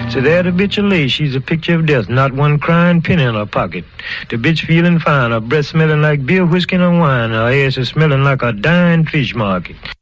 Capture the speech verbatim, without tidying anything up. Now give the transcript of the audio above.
So there the bitch lay, she's a picture of death, not one crying penny in her pocket. The bitch feeling fine, her breath smelling like beer, whiskey, and wine, her ass is smelling like a dying fish market.